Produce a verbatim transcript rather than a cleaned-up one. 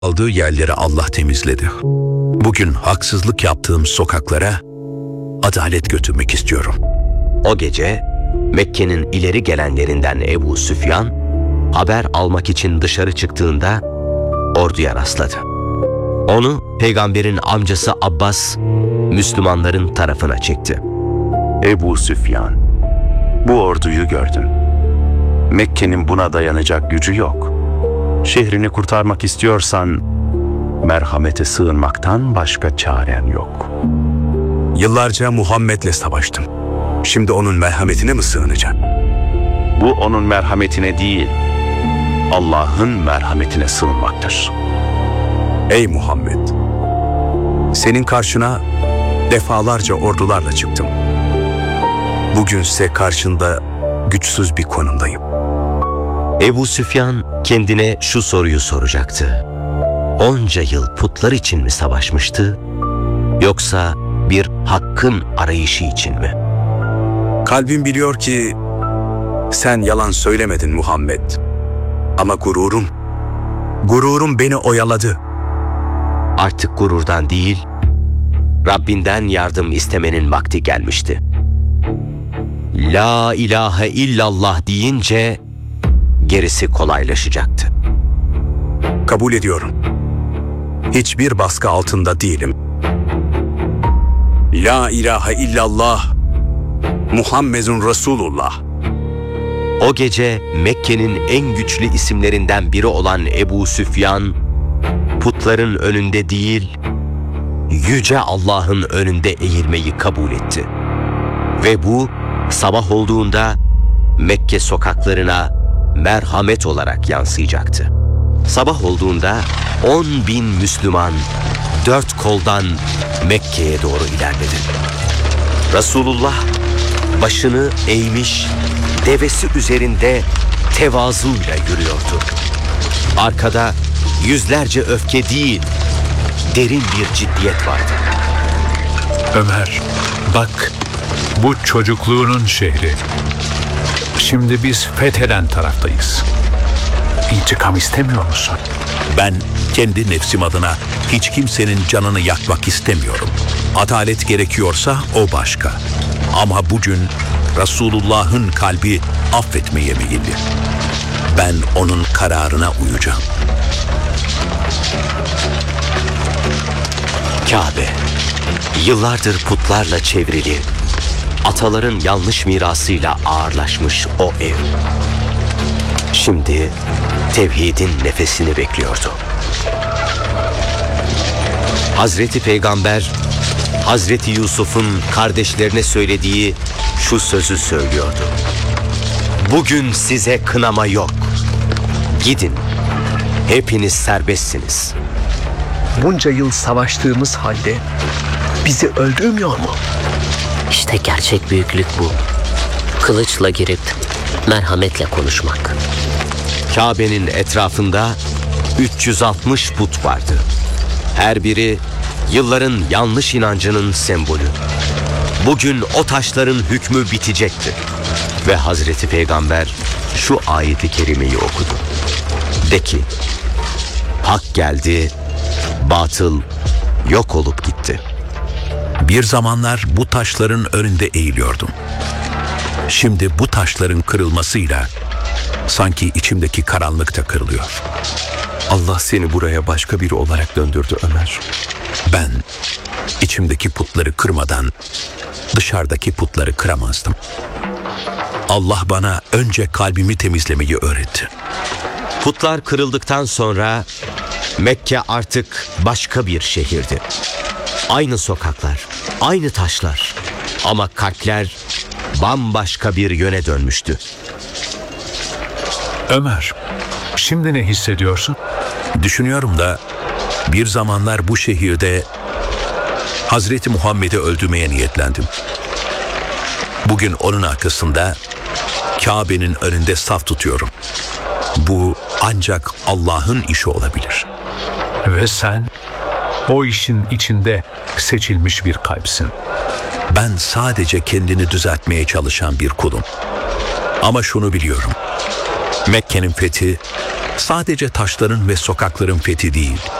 aldığı yerleri Allah temizledi. Bugün haksızlık yaptığım sokaklara adalet götürmek istiyorum. O gece Mekke'nin ileri gelenlerinden Ebu Süfyan haber almak için dışarı çıktığında orduya rastladı. Onu peygamberin amcası Abbas Müslümanların tarafına çekti. Ebu Süfyan, bu orduyu gördüm. Mekke'nin buna dayanacak gücü yok. Şehrini kurtarmak istiyorsan merhamete sığınmaktan başka çaren yok. Yıllarca Muhammed'le savaştım. Şimdi onun merhametine mi sığınacağım? Bu onun merhametine değil, Allah'ın merhametine sığınmaktır. Ey Muhammed! Senin karşına defalarca ordularla çıktım. Bugünse karşında güçsüz bir konumdayım. Ebu Süfyan kendine şu soruyu soracaktı. Onca yıl putlar için mi savaşmıştı, yoksa bir hakkın arayışı için mi? Kalbim biliyor ki sen yalan söylemedin Muhammed. Ama gururum, gururum beni oyaladı. Artık gururdan değil, Rabbinden yardım istemenin vakti gelmişti. La ilahe illallah deyince gerisi kolaylaşacaktı. Kabul ediyorum. Hiçbir baskı altında değilim. La ilahe illallah, Muhammedun Resulullah. O gece Mekke'nin en güçlü isimlerinden biri olan Ebu Süfyan, putların önünde değil, Yüce Allah'ın önünde eğilmeyi kabul etti. Ve bu, sabah olduğunda Mekke sokaklarına merhamet olarak yansıyacaktı. Sabah olduğunda on bin Müslüman dört koldan Mekke'ye doğru ilerledi. Resulullah başını eğmiş, devesi üzerinde tevazuyla yürüyordu. Arkada yüzlerce öfke değil, derin bir ciddiyet vardı. Ömer, bak, bu çocukluğunun şehri. Şimdi biz fetheden taraftayız. İntikam istemiyor musun? Ben kendi nefsim adına hiç kimsenin canını yakmak istemiyorum. Adalet gerekiyorsa o başka. Ama bugün Resulullah'ın kalbi affetmeye meyilli. Ben onun kararına uyacağım. Kabe, yıllardır putlarla çevrili, ataların yanlış mirasıyla ağırlaşmış o ev. Şimdi tevhidin nefesini bekliyordu. Hazreti Peygamber, Hazreti Yusuf'un kardeşlerine söylediği şu sözü söylüyordu. Bugün size kınama yok. Gidin, hepiniz serbestsiniz. Bunca yıl savaştığımız halde bizi öldürmüyor mu? İşte gerçek büyüklük bu. Kılıçla girip merhametle konuşmak. Kabe'nin etrafında üç yüz altmış put vardı. Her biri yılların yanlış inancının sembolü. Bugün o taşların hükmü bitecekti. Ve Hazreti Peygamber şu ayeti kerimeyi okudu. De ki, hak geldi, batıl yok olup gitti. Bir zamanlar bu taşların önünde eğiliyordum. Şimdi bu taşların kırılmasıyla sanki içimdeki karanlık da kırılıyor. Allah seni buraya başka biri olarak döndürdü Ömer. Ben içimdeki putları kırmadan dışarıdaki putları kıramazdım. Allah bana önce kalbimi temizlemeyi öğretti. Putlar kırıldıktan sonra Mekke artık başka bir şehirdi. Aynı sokaklar, aynı taşlar ama kalpler bambaşka bir yöne dönmüştü. Ömer, şimdi ne hissediyorsun? Düşünüyorum da bir zamanlar bu şehirde Hazreti Muhammed'i öldürmeye niyetlendim. Bugün onun arkasında Kabe'nin önünde saf tutuyorum. Bu ancak Allah'ın işi olabilir. Ve sen o işin içinde seçilmiş bir kalpsin. Ben sadece kendini düzeltmeye çalışan bir kulum. Ama şunu biliyorum. Mekke'nin fethi sadece taşların ve sokakların fethi değil,